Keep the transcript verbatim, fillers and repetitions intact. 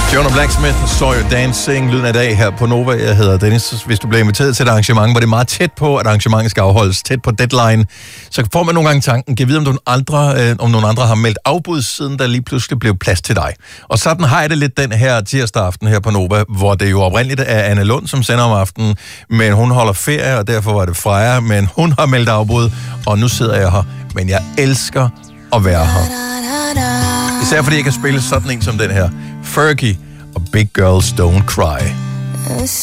Jonah Blacksmith, Saw You Dancing, lyden af dag her på Nova. Jeg hedder Dennis. Hvis du bliver inviteret til et arrangement, hvor det er meget tæt på, at arrangementet skal afholdes, tæt på deadline, så får man nogle gange tanken, kan vide, om, nogle andre, øh, om nogle andre har meldt afbud, siden der lige pludselig blev plads til dig. Og sådan har jeg det lidt den her tirsdag aften her på Nova, hvor det jo oprindeligt er Anne Lund, som sender om aftenen, men hun holder ferie, og derfor var det Freja, men hun har meldt afbud, og nu sidder jeg her. Men jeg elsker at være her. Især fordi jeg kan spille sådan en som den her. Fergie og Big Girls Don't Cry.